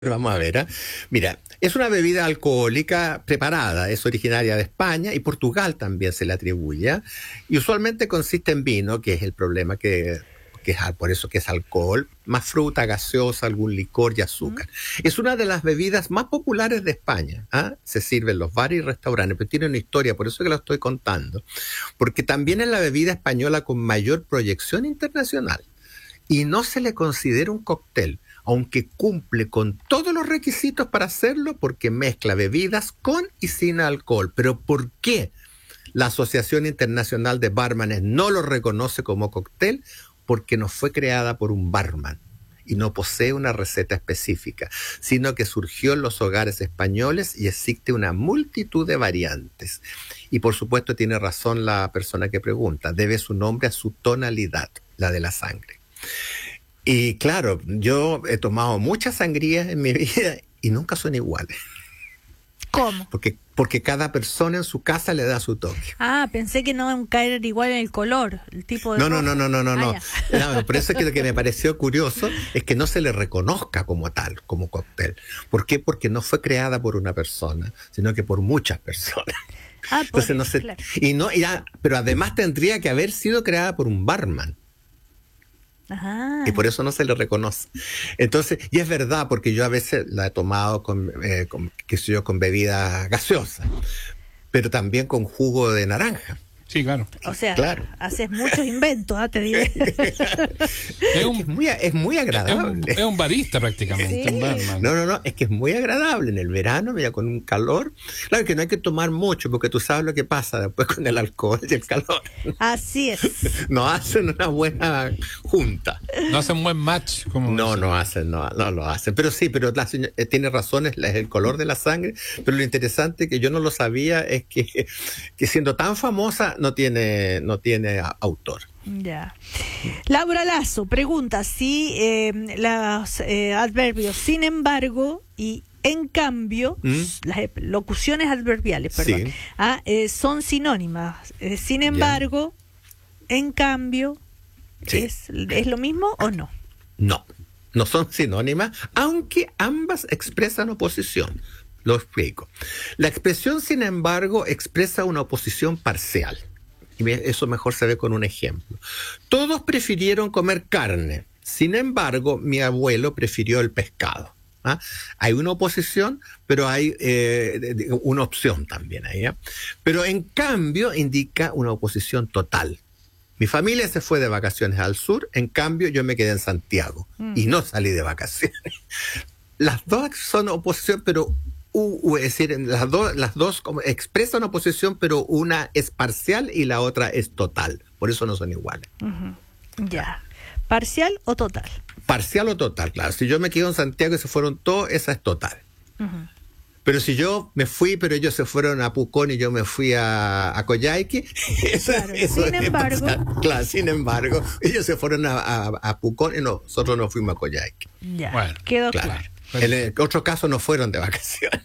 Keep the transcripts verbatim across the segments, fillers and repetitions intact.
Vamos a ver, ¿eh? Mira, es una bebida alcohólica preparada, es originaria de España y Portugal también se le atribuye, ¿eh? Y usualmente consiste en vino, que es el problema que, que es por eso que es alcohol, más fruta, gaseosa, algún licor y azúcar. Mm. Es una de las bebidas más populares de España, ¿eh? Se sirve en los bares y restaurantes, pero tiene una historia, por eso que lo estoy contando, porque también es la bebida española con mayor proyección internacional y no se le considera un cóctel, aunque cumple con todos los requisitos para hacerlo porque mezcla bebidas con y sin alcohol. ¿Pero por qué la Asociación Internacional de Barmanes no lo reconoce como cóctel? Porque no fue creada por un barman y no posee una receta específica, sino que surgió en los hogares españoles y existe una multitud de variantes. Y por supuesto tiene razón la persona que pregunta, debe su nombre a su tonalidad, la de la sangre. Y claro, yo he tomado muchas sangrías en mi vida y nunca son iguales. ¿Cómo? Porque, porque cada persona en su casa le da su toque. Ah, pensé que no caer igual en el color, el tipo de... No, no, no, no, no, no, no. Ah, no. Por eso es que lo que me pareció curioso es que no se le reconozca como tal, como cóctel. ¿Por qué? Porque no fue creada por una persona, sino que por muchas personas. Ah, pues, Entonces no sé. claro. Y no, ya, pero además tendría que haber sido creada por un barman. Ajá. Y por eso no se le reconoce. Entonces, y es verdad, porque yo a veces la he tomado con, eh, con, qué sé yo, con bebidas gaseosas, pero también con jugo de naranja. Sí, claro. O sea, claro. Haces muchos inventos, ¿eh? Te diré. Es, un, es, muy, es muy agradable. Es un, es un barista prácticamente. Sí. Un barman. No, no, no, es que es muy agradable en el verano, mira, con un calor. Claro que no hay que tomar mucho, porque tú sabes lo que pasa después con el alcohol y el calor. Así es. No hacen una buena junta. No hacen un buen match. Como No, dicen. no hacen, no, no lo hacen. Pero sí, pero la señora, eh, tiene razón, es, es el color de la sangre. Pero lo interesante que yo no lo sabía es que, que siendo tan famosa no tiene, no tiene a, autor. Ya. Laura Lazo pregunta si eh, los eh, adverbios sin embargo y en cambio, ¿Mm? las locuciones adverbiales, perdón, sí. ah, eh, son sinónimas. Eh, sin embargo, ya. En cambio, sí. ¿es, ¿es lo mismo o no? No, no son sinónimas, aunque ambas expresan oposición. Lo explico. La expresión, sin embargo, expresa una oposición parcial. Y eso mejor se ve con un ejemplo. Todos prefirieron comer carne. Sin embargo, mi abuelo prefirió el pescado. ¿Ah? Hay una oposición, pero hay eh, una opción también ahí. ¿eh? Pero en cambio indica una oposición total. Mi familia se fue de vacaciones al sur, en cambio yo me quedé en Santiago mm. y no salí de vacaciones. Las dos son oposición, pero uh, uh, es decir, las, do, las dos expresan oposición, pero una es parcial y la otra es total. Por eso no son iguales. Uh-huh. Ya. ¿Parcial o total? Parcial o total, claro. Si yo me quedo en Santiago y se fueron todos, esa es total. Uh-huh. Pero si yo me fui, pero ellos se fueron a Pucón y yo me fui a, a Coyhaique, eso, claro. eso sin embargo, claro, sin embargo, ellos se fueron a, a, a Pucón y nosotros nos fuimos a Coyhaique. Ya, bueno, quedó claro. claro. En el otro caso no fueron de vacaciones,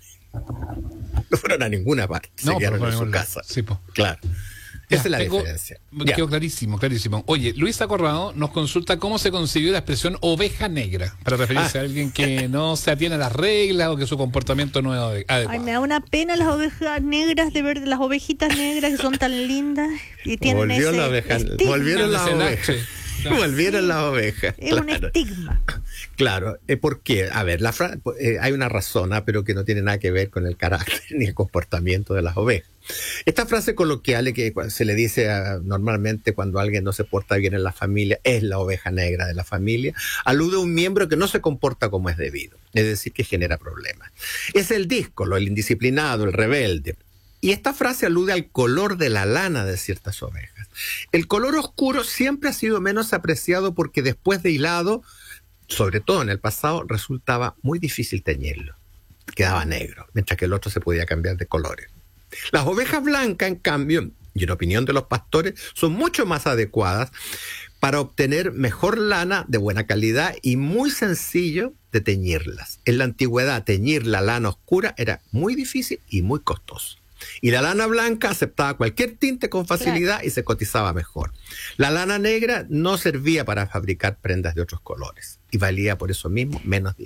no fueron a ninguna parte, no, se quedaron en su la... casa. Sí, po. Claro. Ya, esa es la tengo, diferencia. Quedó clarísimo, clarísimo. Oye, Luisa Corrado nos consulta cómo se concibió la expresión oveja negra, para referirse ah. a alguien que no se atiene a las reglas o que su comportamiento no es adecuado. Ay, me da una pena las ovejas negras, de ver las ovejitas negras que son tan lindas y tienen Volvió ese la oveja, volvieron las ovejas. Claro. Volvieron sí. las ovejas. Es claro. un estigma. Claro, eh, ¿por qué? A ver, la fra- eh, hay una razón, ¿eh? pero que no tiene nada que ver con el carácter ni el comportamiento de las ovejas. Esta frase coloquial que se le dice a, normalmente cuando alguien no se porta bien en la familia, es la oveja negra de la familia, alude a un miembro que no se comporta como es debido, es decir, que genera problemas. Es el díscolo, el indisciplinado, el rebelde. Y esta frase alude al color de la lana de ciertas ovejas. El color oscuro siempre ha sido menos apreciado porque después de hilado, sobre todo en el pasado, resultaba muy difícil teñirlo. Quedaba negro, mientras que el otro se podía cambiar de colores. Las ovejas blancas, en cambio, y en opinión de los pastores, son mucho más adecuadas para obtener mejor lana de buena calidad y muy sencillo de teñirlas. En la antigüedad, teñir la lana oscura era muy difícil y muy costoso. Y la lana blanca aceptaba cualquier tinte con facilidad y se cotizaba mejor. La lana negra no servía para fabricar prendas de otros colores y valía por eso mismo menos dinero.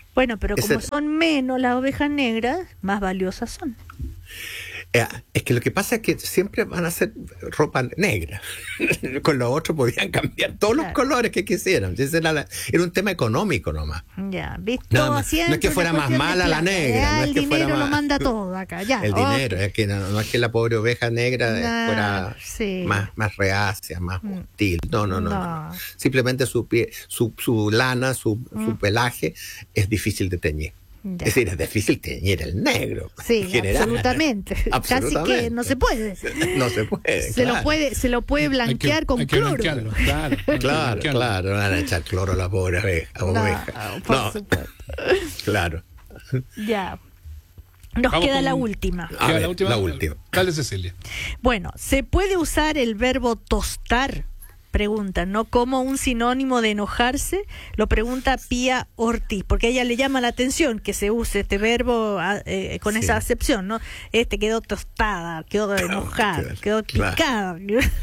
Bueno, pero como Ese- son menos las ovejas negras, más valiosas son. Eh, es que lo que pasa es que siempre van a ser ropa negra. Con los otros podían cambiar todos los Claro. colores que quisieran. Ese Era, la- era un tema económico nomás. Ya, ¿viste? Nada Todo más. siempre No es que una fuera más cuestión de mala la plata. negra, Ya, no es el que fuera dinero lo más- manda todo acá, ya. El ok. dinero, es que no, no es que la pobre oveja negra Nah, fuera sí. más, más reacia, más Mm. hostil. No, no, no, no, No. no. Simplemente su, pie, su, su lana, su, su pelaje es difícil de teñir. Ya. Es decir, es difícil teñir el negro. Sí, en general. absolutamente. Casi que Absolutamente. no se puede. No se puede. Se claro. lo puede, se lo puede Hay que- blanquear con hay que cloro. blanquearlo, claro. hay que Claro, blanquearlo. claro, van a echar cloro a la pobre oveja. No, oveja. por No, supuesto. claro. Ya. Nos Vamos queda con- la última. A Queda ver, la última. la última. Dale, Cecilia. Bueno, ¿se puede usar el verbo tostar? Pregunta, ¿no? Como un sinónimo de enojarse, lo pregunta Pía Ortiz, porque a ella le llama la atención que se use este verbo a- eh, con Sí. esa acepción, ¿no? Este quedó tostada, quedó enojada, claro, quedó claro. picada.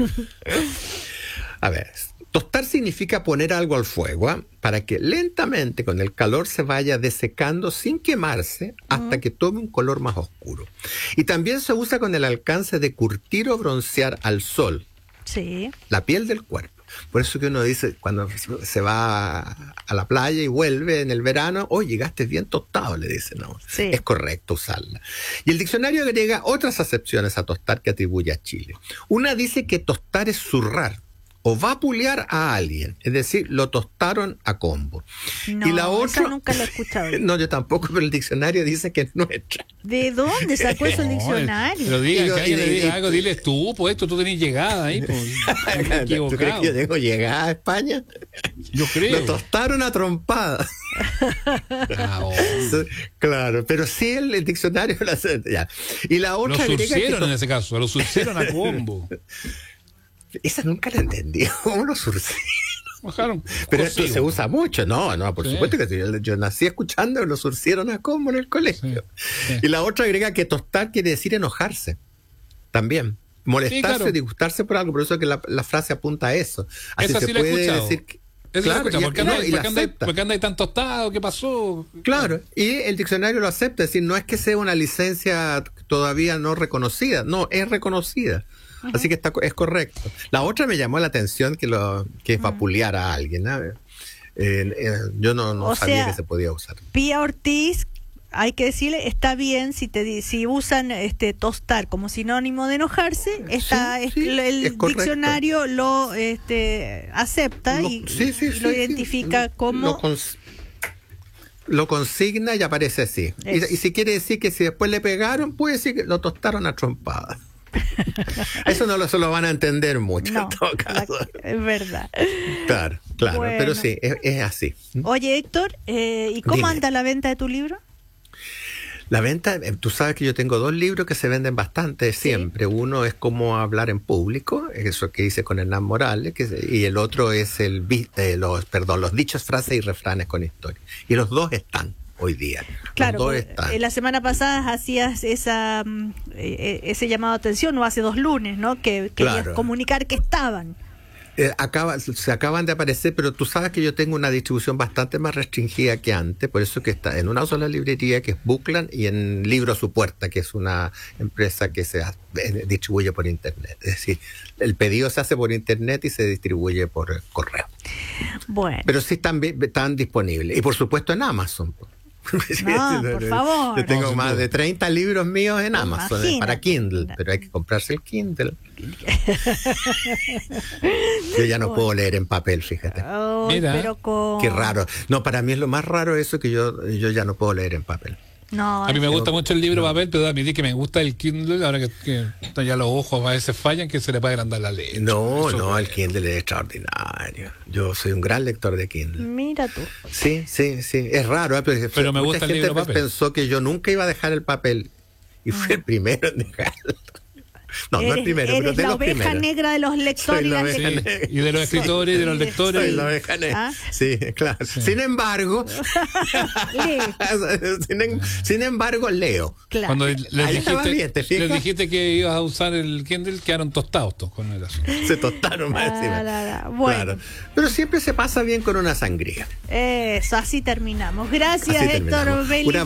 A ver, tostar significa poner algo al fuego, ¿ah? Para que lentamente con el calor se vaya desecando sin quemarse hasta que tome un color más oscuro. Y también se usa con el alcance de curtir o broncear al sol Sí, la piel del cuerpo. Por eso que uno dice, cuando se va a la playa y vuelve en el verano, oh, llegaste bien tostado, le dicen, no. Sí. Es correcto usarla. Y el diccionario agrega otras acepciones a tostar que atribuye a Chile. Una dice que tostar es zurrar o vapulear a alguien, es decir, lo tostaron a combo. no, y la esa otra, nunca la he escuchado. no, yo tampoco, pero el diccionario dice que es nuestra. ¿De dónde sacó eso el No, diccionario? Pero diga, Y lo- que alguien y- le y- diga algo, diles tú, pues esto tú tenés llegada ahí, pues. ¿Tú crees Equivocado. que yo tengo llegada a España? Yo creo. Lo tostaron a trompada. Ah, oh. Claro, pero sí el, el diccionario lo hace, ya. Y la Lo otra agrega que surcieron to- en ese caso, lo surcieron a combo. esa nunca la entendí. ¿Cómo lo surcieron? Bajaron Pero esto cocido. se usa mucho. No, no, por Sí. supuesto que sí. Yo, yo nací escuchando lo surcieron a combo en el colegio. Sí, sí. Y la otra agrega que tostar quiere decir enojarse. También. Molestarse, claro. disgustarse por algo. Por eso que la, la frase apunta a eso. Así Esa se sí la he puede escuchado. decir que- Eso claro, se escucha. y- ¿Por qué y no, andáis y la por qué andáis- acepta. por qué andáis tan tostado? ¿Qué pasó? Claro, y el diccionario lo acepta, es decir, no es que sea una licencia todavía no reconocida, no, es reconocida. Así que está, co- es correcto. La otra me llamó la atención que lo que es vapulear a alguien. ¿no? Eh, eh, yo no, no O sabía sea, que se podía usar. Pía Ortiz, hay que decirle, está bien si te di- si usan este tostar como sinónimo de enojarse, está Sí, es- sí, el es correcto. diccionario lo este acepta Lo- y, sí, sí, y sí, lo sí. identifica Lo como cons- Lo consigna y aparece así. Eso. Y, y si quiere decir que si después le pegaron, puede decir que lo tostaron a trompadas. Eso no lo, se lo van a entender mucho no, en todo la- caso. es verdad. Claro, claro, Bueno. pero sí, es, es así. Oye, Héctor, eh, ¿y cómo Dime. anda la venta de tu libro? La venta, eh, tú sabes que yo tengo dos libros que se venden bastante siempre. Uno es Cómo hablar en público, eso que hice con Hernán Morales, que, es- y el otro es el vi- eh, los, perdón, los dichos, frases y refranes con historia. Y los dos están hoy día. Claro, los dos porque, están. eh, la semana pasada hacías esa mm, eh, ese llamado de atención, no hace dos lunes, ¿no? Que querías Claro. comunicar que estaban. Eh, acaba, se acaban de aparecer, pero tú sabes que yo tengo una distribución bastante más restringida que antes, por eso que está en una sola librería que es Bookland y en Libro a su Puerta, que es una empresa que se ha- eh, distribuye por internet. Es decir, el pedido se hace por internet y se distribuye por eh, correo. Bueno. Pero sí están, vi- están disponibles. Y por supuesto en Amazon. No, por favor. Yo tengo No, sin más duda. de treinta libros míos en Amazon, eh, para Imagínate. Kindle, pero hay que comprarse el Kindle. Yo ya no puedo leer en papel, fíjate. Ay, Mira. pero con... Qué raro. No, para mí es lo más raro eso que yo, yo ya no puedo leer en papel. No, A mí me es- gusta mucho el libro papel, pero admití que me gusta el Kindle, ahora que, que ya los ojos a veces fallan, que se le puede agrandar la letra. No, Eso- no, el Kindle es extraordinario. Yo soy un gran lector de Kindle. Mira tú. Sí, sí, sí. Es raro, ¿eh? pero, Pero me mucha gusta el gente libro papel. pensó que yo nunca iba a dejar el papel y fui el primero en dejarlo. No, no eres, el primero, pero eres de la los oveja primeros. negra de los lectores Soy y la las oveja lectoras. negra. Y de los escritores y de los lectores. Soy la oveja negra. ¿Ah? Sí, claro. Sin embargo, sin, en- sin embargo, leo. Claro. Cuando les Ahí estaba dijiste, bien, ¿te fijas? les dijiste que ibas a usar el Kindle, quedaron tostados todos con el asunto. Se tostaron más Ah, encima. la, la. Bueno. Claro. Pero siempre se pasa bien con una sangría. Eso, así terminamos. Gracias, Así Héctor terminamos. Belli. Una